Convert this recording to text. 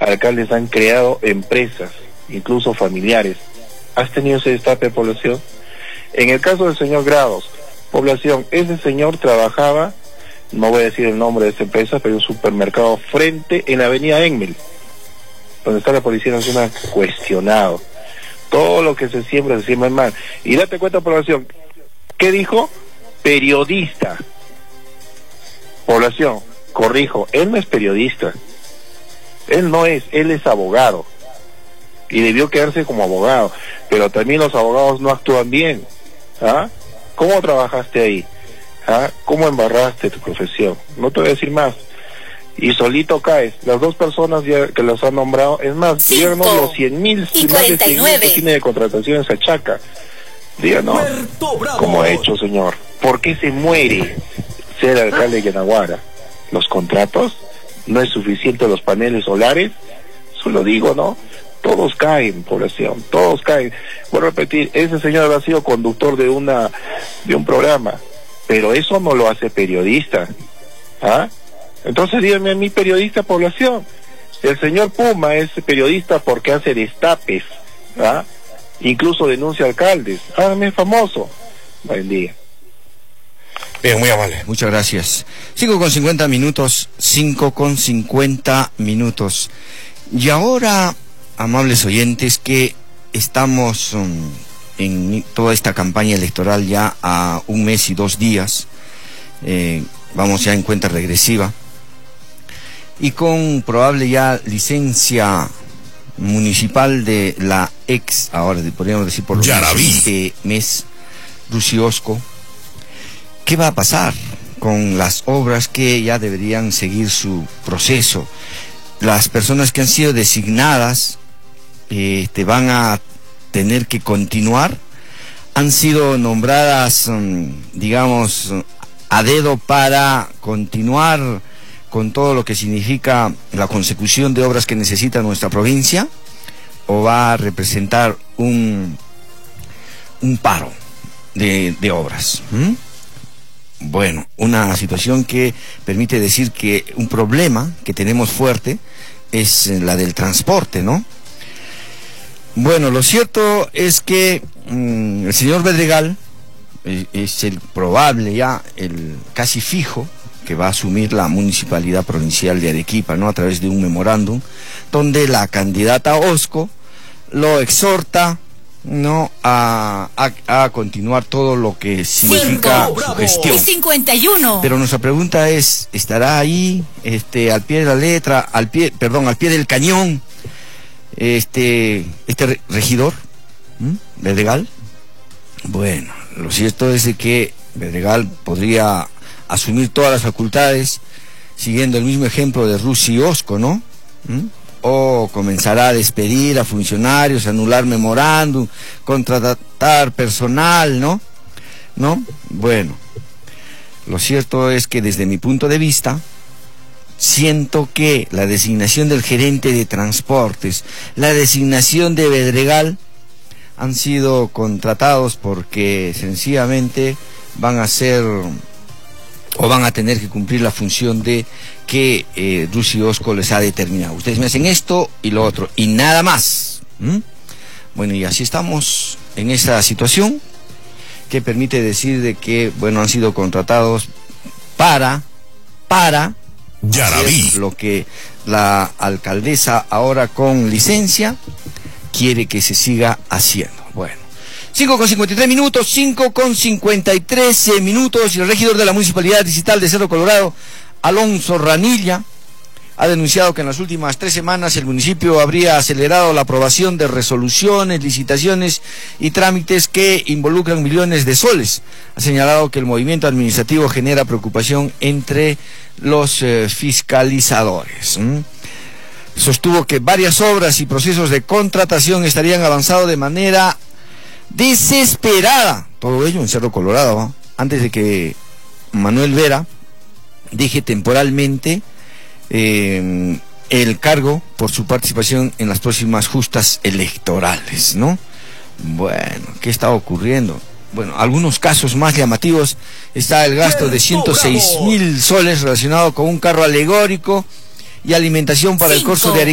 alcaldes han creado empresas, incluso familiares. ¿Has tenido ese destape, población? En el caso del señor Grados, población, ese señor trabajaba, no voy a decir el nombre de esa empresa, pero un supermercado frente en la avenida Enmel, donde está la Policía Nacional, cuestionado. Todo lo que se siembra en mal. Y date cuenta, población, ¿qué dijo? Periodista. Población, corrijo, él no es periodista. Él es abogado. Y debió quedarse como abogado. Pero también los abogados no actúan bien. ¿Ah? ¿Cómo trabajaste ahí? ¿Ah? ¿Cómo embarraste tu profesión? No te voy a decir más. Y solito caes. Las dos personas ya que los han nombrado, es más, díganos los 100.000 que tiene de contratación esa chaca. Díganos, ¿cómo ha hecho, señor? ¿Por qué se muere ser alcalde de Yanaguara? ¿Los contratos? ¿No es suficiente los paneles solares? Solo digo, ¿no? Todos caen, población, todos caen. Voy a repetir, ese señor ha sido conductor de un programa, pero eso no lo hace periodista. ¿Ah? Entonces díganme a mí, periodista, población. El señor Puma es periodista porque hace destapes, ¿ah? Incluso denuncia alcaldes. Hágame famoso. Buen día. Bien, muy amable. Muchas gracias. 5:50 minutos, 5:50 minutos. Y ahora, amables oyentes, que estamos en toda esta campaña electoral ya a 1 mes y 2 días, vamos ya en cuenta regresiva, y con probable ya licencia municipal de la ahora podríamos decir por lo menos este mes, Rusi Osco. ¿Qué va a pasar con las obras que ya deberían seguir su proceso? Las personas que han sido designadas van a tener que continuar. Han sido nombradas, digamos, a dedo para continuar con todo lo que significa la consecución de obras que necesita nuestra provincia, o va a representar un paro de obras. Bueno, una situación que permite decir que un problema que tenemos fuerte es la del transporte, ¿no? Bueno, lo cierto es que el señor Bedregal es el probable, ya el casi fijo, que va a asumir la municipalidad provincial de Arequipa, ¿no? A través de un memorándum donde la candidata Osco lo exhorta, ¿no? a continuar todo lo que significa su gestión. 51. Pero nuestra pregunta es, ¿estará ahí al pie de la letra, al pie del cañón este regidor Bedregal? Bueno, lo cierto es de que Bedregal podría asumir todas las facultades siguiendo el mismo ejemplo de Rusi Osco, ¿no? O comenzará a despedir a funcionarios, anular memorándum, contratar personal, ¿no? Bueno, lo cierto es que desde mi punto de vista, siento que la designación del gerente de transportes, la designación de Bedregal, han sido contratados porque sencillamente van a ser o van a tener que cumplir la función de que Rusi Osco les ha determinado. Ustedes me hacen esto y lo otro, y nada más. Bueno, y así estamos en esta situación que permite decir de que, bueno, han sido contratados para hacer lo que la alcaldesa, ahora con licencia, quiere que se siga haciendo. Bueno, 5:53 minutos, 5:53 minutos, y el regidor de la Municipalidad Distrital de Cerro Colorado, Alonso Ranilla, ha denunciado que en las últimas 3 semanas el municipio habría acelerado la aprobación de resoluciones, licitaciones y trámites que involucran millones de soles. Ha señalado que el movimiento administrativo genera preocupación entre los fiscalizadores. Sostuvo que varias obras y procesos de contratación estarían avanzando de manera desesperada, todo ello en Cerro Colorado, ¿no? Antes de que Manuel Vera deje temporalmente el cargo por su participación en las próximas justas electorales, ¿no? Bueno, ¿qué está ocurriendo? Bueno, algunos casos más llamativos está el gasto de 106.000 soles relacionado con un carro alegórico y alimentación para el corso de Arequipa.